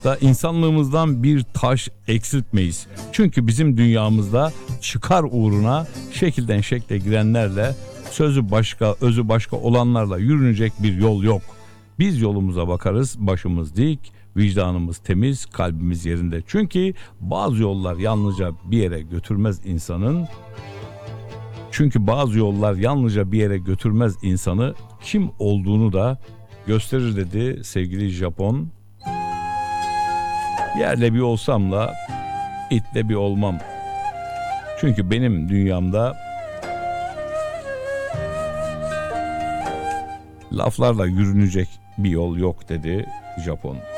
da insanlığımızdan bir taş eksiltmeyiz. Çünkü bizim dünyamızda çıkar uğruna şekilden şekle girenlerle, sözü başka, özü başka olanlarla yürünecek bir yol yok. Biz yolumuza bakarız, başımız dik, vicdanımız temiz, kalbimiz yerinde. Çünkü bazı yollar yalnızca bir yere götürmez insanın. Çünkü bazı yollar yalnızca bir yere götürmez insanı, kim olduğunu da gösterir dedi sevgili Japon. Yerle bir olsam da itle bir olmam. Çünkü benim dünyamda laflarla yürünecek bir yol yok dedi Japon.